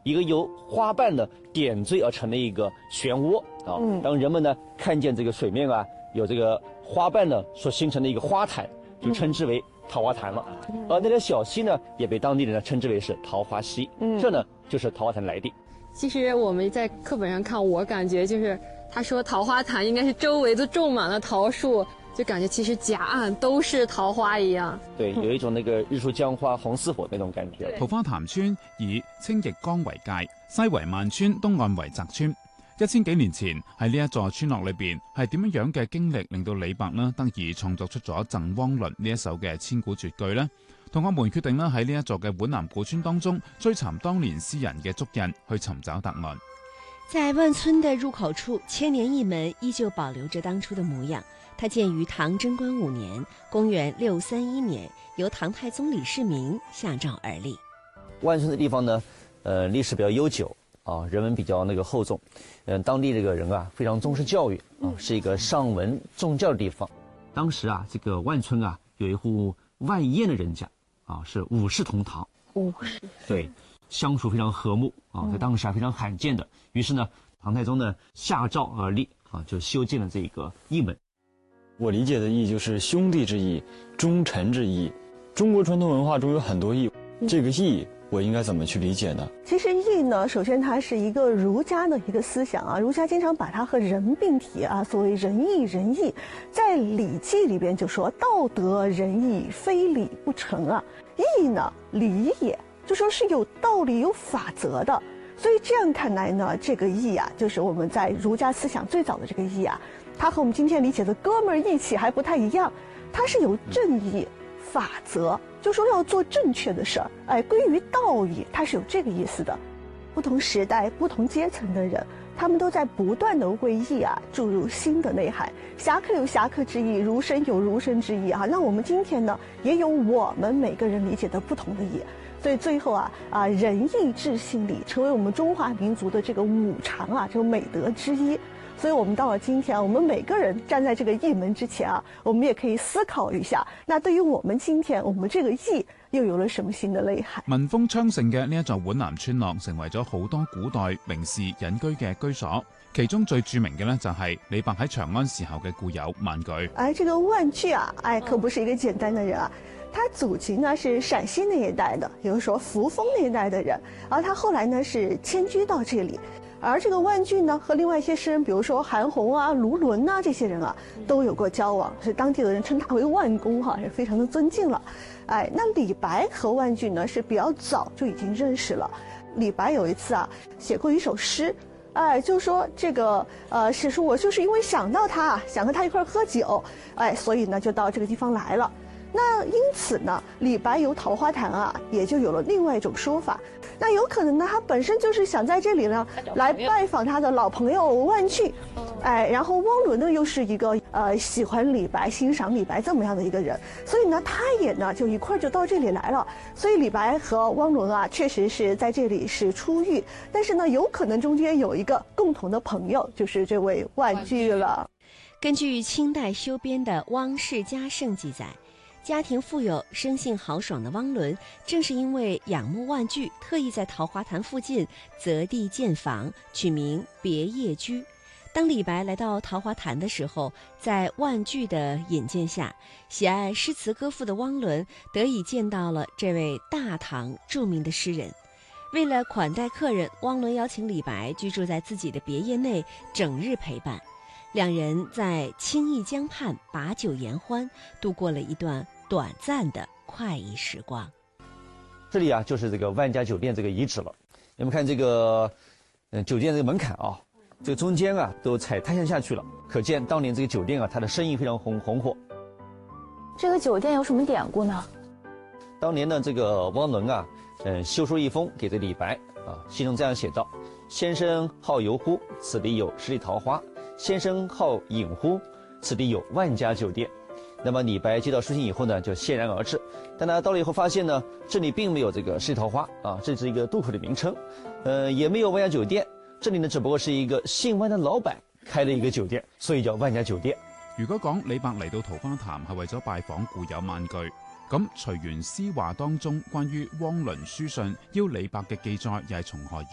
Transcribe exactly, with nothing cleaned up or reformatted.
一个由花瓣呢点缀而成的一个漩涡啊。嗯、当人们呢看见这个水面啊有这个花瓣呢所形成的一个花坛，就称之为桃花潭了。嗯、而那条小溪呢也被当地人呢称之为是桃花溪。嗯、这呢就是桃花潭的来历。 其实我们在课本上看，我感觉就是他说桃花潭应该是周围都种满了桃树。就感觉其实甲岸都是桃花一樣， 對，有一種那個日出江花紅似火那種感覺。 桃花潭村以青翼江為界，西為萬村，東岸為澤村。一千幾年前喺呢一座村落裏邊，係點樣樣嘅經歷令到李白呢得以創作出咗《贈汪倫》呢一首嘅千古絕句呢？同學們決定呢喺呢一座嘅皖南古村當中追尋當年詩人嘅足印，去尋找答案。 在萬村的入口處，千年一門依舊保留着當初的模樣。它建於唐貞觀五年，公元六三一年，由唐太宗李世民下詔而立。 萬村的地方呢，呃，歷史比較悠久啊，人文比較那個厚重，嗯、呃，當地這個人啊非常重視教育啊，是一個尚文重教的地方。當時啊，這個萬村啊有一戶萬燕的人家啊，是五世同堂。 五世。 對，相處非常和睦啊，在當時啊非常罕見的。於是呢，唐太宗呢下詔而立啊，就修建了這個義門。 我理解的義就是兄弟之義，忠臣之義。中國傳統文化中有很多義，這個義我應該怎麼去理解呢？ 其實義呢，首先它是一個儒家的一個思想啊，儒家經常把它和人並提啊，所謂仁義仁義，在《禮記》裏邊就說道德仁義，非禮不成啊。義呢，禮也，就說是有道理、有法則的。所以這樣看來呢，這個義啊，就是我們在儒家思想最早的這個義啊，它和我們今天理解的哥們兒義氣還不太一樣，它是有正義、法則，就說要做正確的事兒，哎，歸於道義，它是有這個意思的。不同時代、不同階層的人，他們都在不斷地為義啊注入新的內涵。俠客有俠客之義，儒生有儒生之義啊，那我們今天呢，也有我們每個人理解的不同的義。所以最後啊啊，仁義智信禮成為我們中華民族的這個五常啊，這個美德之一。所以我們到了今天，我們每個人站在這個義門之前啊，我們也可以思考一下，那對於我們今天，我們這個義又有了什麼新的內涵？ 民風昌盛嘅呢一座皖南村落，成為咗好多古代名士隱居嘅居所。其中最著名嘅呢，就係李白喺長安時候嘅故友萬句。 哎，這個萬句啊，哎，可不是一個簡單的人啊。他祖籍呢是陝西那一帶的，也就是說扶風那一帶的人，而他後來呢是遷居到這裡。而這個萬句呢，和另外一些詩人，比如說韓紅啊、盧綸啊這些人啊，都有過交往，是當地的人稱他為萬公哈，是非常的尊敬了。哎，那李白和萬句呢是比較早就已經認識了。李白有一次啊寫過一首詩，哎，就說這個呃是說我就是因為想到他，想和他一塊喝酒，哎，所以呢就到這個地方來了。那因此呢，李白遊桃花潭啊，也就有了另外一種說法。那有可能呢，他本身就是想在這裡呢，來拜訪他的老朋友萬句，哎，然後汪倫呢又是一個呃喜歡李白、欣賞李白這麼樣的一個人，所以呢，他也呢就一塊就到這裡來了。所以李白和汪倫啊，確實是在這裡是初遇，但是呢，有可能中間有一個共同的朋友，就是這位萬句了。 根據清代修編的《汪氏家聖》記載，家庭富有、生性豪爽的汪倫，正是因為仰慕萬句，特意在桃花潭附近擇地建房，取名別業居。當李白來到桃花潭的時候，在萬句的引薦下，喜愛詩詞歌賦的汪倫得以見到了這位大唐著名的詩人。為了款待客人，汪倫邀請李白居住在自己的別業內，整日陪伴。兩人在青翼江畔把酒言歡，度過了一段短暫的快意時光。 這裡啊，就是這個萬家酒店這個遺址了。你們看這個，嗯，酒店這個門檻啊，這個中間啊都踩苔蘚下去了，可見當年這個酒店啊，它的生意非常紅紅火。 這個酒店有什麼典故呢？ 當年呢，這個汪倫啊，嗯，修書一封給這李白啊，信中這樣寫道：先生好遊乎？此地有十里桃花。先生好飲乎？此地有萬家酒店。那麼李白接到書信以後呢，就欣然而至。但他到了以後發現呢，這裡並沒有這個十里桃花啊，這是一個渡口的名稱，呃，也沒有萬家酒店。這裡呢，只不過是一個姓萬的老闆開的一個酒店，所以叫萬家酒店。 如果講李白嚟到桃花潭係為咗拜訪故友萬句，咁隨園詩話當中關於汪倫書信邀李白嘅記載又係從何而